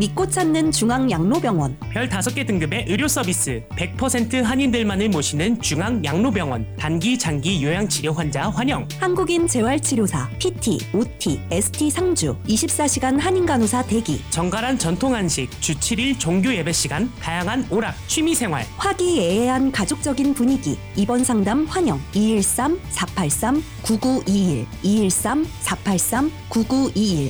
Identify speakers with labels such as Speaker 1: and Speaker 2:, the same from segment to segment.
Speaker 1: 믿고 찾는 중앙양로병원.
Speaker 2: 별 5개 등급의 의료 서비스, 100% 한인들만을 모시는 중앙양로병원. 단기, 장기 요양치료 환자 환영.
Speaker 1: 한국인 재활치료사, PT, OT, ST 상주, 24시간 한인간호사 대기.
Speaker 2: 정갈한 전통한식, 주 7일 종교 예배 시간, 다양한 오락, 취미생활.
Speaker 1: 화기애애한 가족적인 분위기. 입원 상담 환영. 213-483-9921 213-483-9921.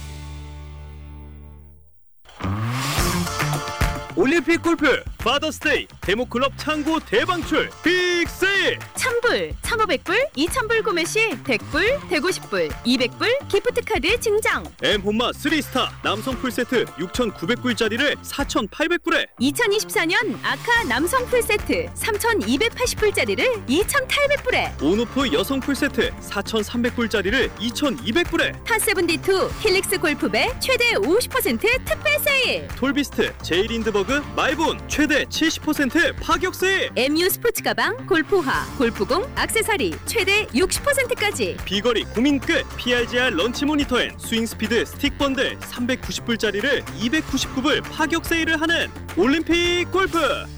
Speaker 3: 올림픽 골프 파더스데이 데모클럽 창고 대방출 빅세일.
Speaker 4: 1000불, 1500불, 2000불 구매 시 100불, 150불, 200불 기프트카드 증정.
Speaker 3: 엠본마 3스타 남성 풀세트 6,900불짜리를 4,800불에.
Speaker 4: 2024년 아카 남성 풀세트 3,280불짜리를 2,800불에.
Speaker 3: 온오프 여성 풀세트 4,300불짜리를 2,200불에.
Speaker 4: 파7D2 힐릭스 골프배 최대 50% 특별 세일.
Speaker 3: 톨비스트 제이린드버그 마이본 최대 70% 파격 세일.
Speaker 4: MU 스포츠 가방, 골프화, 골프공, 액세서리 최대 60%까지.
Speaker 3: 비거리 고민 끝 PRGR 런치 모니터 앤 스윙 스피드 스틱 번들 399불짜리를 299불 파격 세일을 하는 올림픽 골프.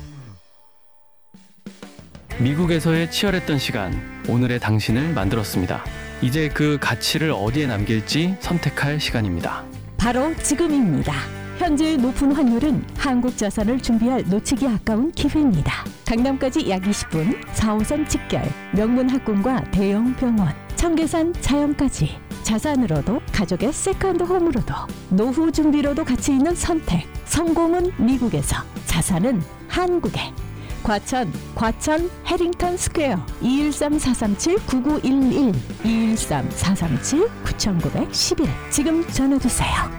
Speaker 5: 미국에서의 치열했던 시간, 오늘의 당신을 만들었습니다. 이제 그 가치를 어디에 남길지 선택할 시간입니다.
Speaker 6: 바로 지금입니다. 현재의 높은 환율은 한국 자산을 준비할 놓치기 아까운 기회입니다. 강남까지 약 20분, 4호선 직결, 명문 학군과 대형 병원, 청계산 자연까지. 자산으로도 가족의 세컨드 홈으로도 노후 준비로도 가치 있는 선택. 성공은 미국에서, 자산은 한국에. 과천 해링턴 스퀘어 213-437-9911 213-437-9911 지금 전화주세요.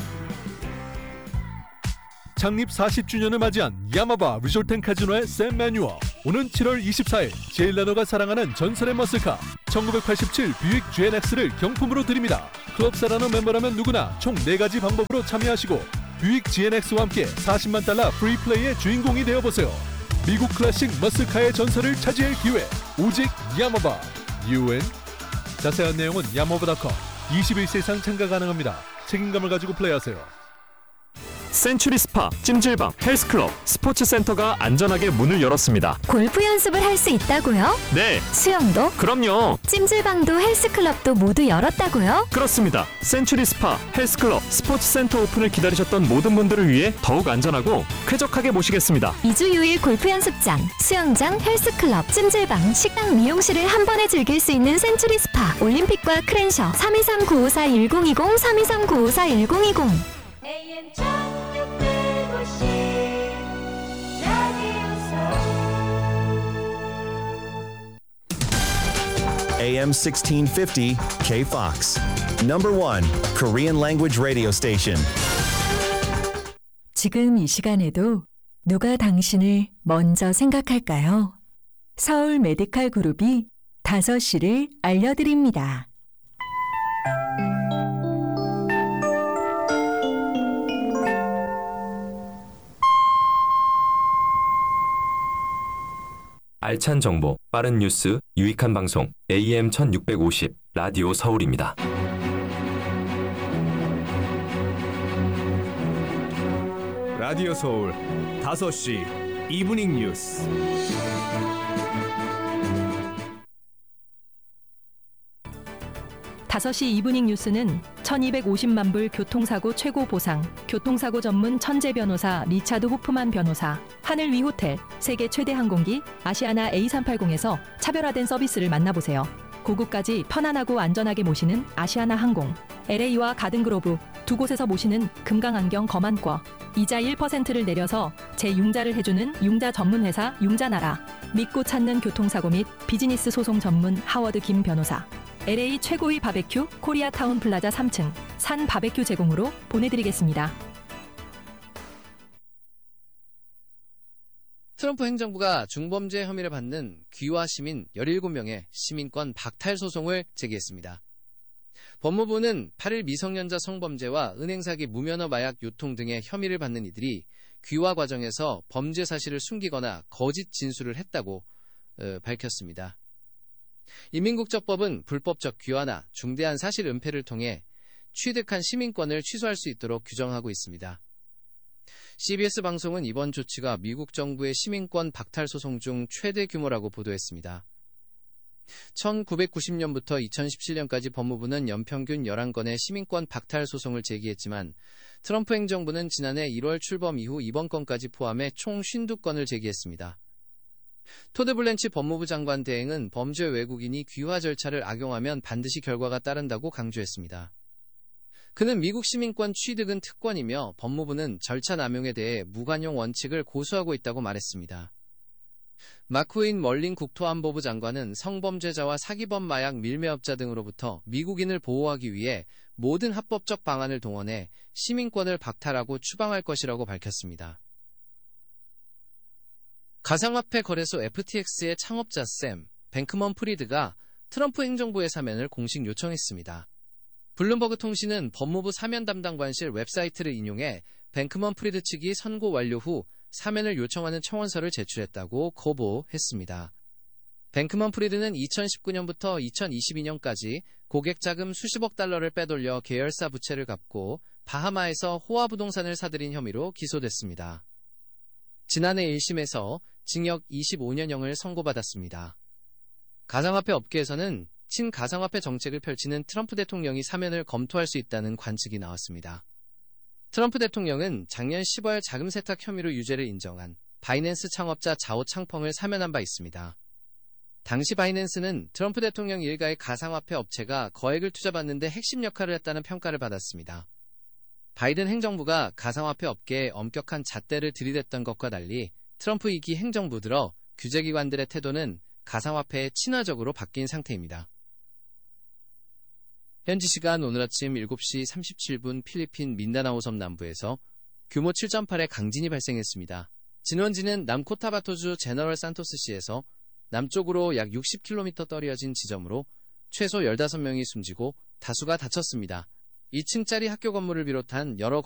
Speaker 7: 창립 40주년을 맞이한 야마바 리조트앤카지노의 샘 매뉴어. 오는 7월 24일 제일라너가 사랑하는 전설의 머슬카 1987 뷰익 GNX를 경품으로 드립니다. 클럽 사라노 멤버라면 누구나 총 4가지 방법으로 참여하시고 뷰익 GNX와 함께 40만 달러 프리플레이의 주인공이 되어보세요. 미국 클래식 머슬카의 전설을 차지할 기회, 오직 야마바. UN. 자세한 내용은 야마바.com. 21세 이상 참가 가능합니다. 책임감을 가지고 플레이하세요.
Speaker 8: 센츄리 스파, 찜질방, 헬스클럽, 스포츠센터가 안전하게 문을 열었습니다.
Speaker 9: 골프 연습을 할 수 있다고요?
Speaker 8: 네.
Speaker 9: 수영도?
Speaker 8: 그럼요.
Speaker 9: 찜질방도 헬스클럽도 모두 열었다고요?
Speaker 8: 그렇습니다. 센츄리 스파, 헬스클럽, 스포츠센터 오픈을 기다리셨던 모든 분들을 위해 더욱 안전하고 쾌적하게 모시겠습니다.
Speaker 9: 2주 6일 골프 연습장, 수영장, 헬스클럽, 찜질방, 식당, 미용실을 한 번에 즐길 수 있는 센츄리 스파. 올림픽과 크랜셔 323-954-1020 323-954-1020.
Speaker 10: AM 1650 KFOX. Number 1 Korean language radio station.
Speaker 6: 지금 이 시간에도 누가 당신을 먼저 생각할까요? 서울 메디칼 그룹이 5시를 알려드립니다.
Speaker 11: 알찬 정보, 빠른 뉴스, 유익한 방송 AM 1650 라디오 서울입니다.
Speaker 12: 라디오 서울 5시 이브닝 뉴스.
Speaker 13: (5시) 이브닝 뉴스는 1250만 불 교통사고 최고 보상, 교통사고 전문 천재 변호사 리차드 호프만 변호사, 하늘 위 호텔, 세계 최대 항공기 아시아나 A380에서 차별화된 서비스를 만나보세요. 고국까지 편안하고 안전하게 모시는 아시아나 항공, LA와 가든그로브 두 곳에서 모시는 금강안경 검안권, 이자 1%를 내려서 재융자를 해주는 융자 전문회사 융자나라, 믿고 찾는 교통사고 및 비즈니스 소송 전문 하워드 김 변호사, LA 최고의 바베큐 코리아타운 플라자 3층 산 바베큐 제공으로 보내드리겠습니다.
Speaker 14: 트럼프 행정부가 중범죄 혐의를 받는 귀화 시민 17명의 시민권 박탈 소송을 제기했습니다. 법무부는 8일 미성년자 성범죄와 은행사기 무면허 마약 유통 등의 혐의를 받는 이들이 귀화 과정에서 범죄 사실을 숨기거나 거짓 진술을 했다고 밝혔습니다. 인민국적법은 불법적 귀화나 중대한 사실 은폐를 통해 취득한 시민권을 취소할 수 있도록 규정하고 있습니다. CBS 방송은 이번 조치가 미국 정부의 시민권 박탈 소송 중 최대 규모라고 보도했습니다. 1990년부터 2017년까지 법무부는 연평균 11건의 시민권 박탈 소송을 제기했지만 트럼프 행정부는 지난해 1월 출범 이후 이번 건까지 포함해 총 52건을 제기했습니다. 토드 블렌치 법무부 장관 대행은 범죄 외국인이 귀화 절차를 악용하면 반드시 결과가 따른다고 강조했습니다. 그는 미국 시민권 취득은 특권이며 법무부는 절차 남용에 대해 무관용 원칙을 고수하고 있다고 말했습니다. 마크웨인 멀린 국토안보부 장관은 성범죄자와 사기범 마약 밀매업자 등으로부터 미국인을 보호하기 위해 모든 합법적 방안을 동원해 시민권을 박탈하고 추방할 것이라고 밝혔습니다. 가상화폐 거래소 FTX의 창업자 샘 뱅크먼 프리드가 트럼프 행정부의 사면을 공식 요청했습니다. 블룸버그 통신은 법무부 사면 담당관실 웹사이트를 인용해 뱅크먼 프리드 측이 선고 완료 후 사면을 요청하는 청원서를 제출했다고 거부했습니다. 뱅크먼 프리드는 2019년부터 2022년까지 고객 자금 수십억 달러를 빼돌려 계열사 부채를 갚고 바하마에서 호화 부동산을 사들인 혐의로 기소됐습니다. 지난해 1심에서 징역 25년형을 선고받았습니다. 가상화폐 업계에서는 친가상화폐 정책을 펼치는 트럼프 대통령이 사면을 검토할 수 있다는 관측이 나왔습니다. 트럼프 대통령은 작년 10월 자금 세탁 혐의로 유죄를 인정한 바이낸스 창업자 자오 창펑을 사면한 바 있습니다. 당시 바이낸스는 트럼프 대통령 일가의 가상화폐 업체가 거액을 투자받는데 핵심 역할을 했다는 평가를 받았습니다. 바이든 행정부가 가상화폐 업계에 엄격한 잣대를 들이댔던 것과 달리 트럼프 2기 행정부 들어 규제기관들의 태도는 가상화폐에 친화적으로 바뀐 상태입니다. 현지 시간 오늘 아침 7시 37분 필리핀 민다나오 섬 남부에서 규모 7.8의 강진이 발생했습니다. 진원지는 남코타바토주 제너럴 산토스시에서 남쪽으로 약 60km 떨어진 지점으로 최소 15명이 숨지고 다수가 다쳤습니다. 2층짜리 학교 건물을 비롯한 여러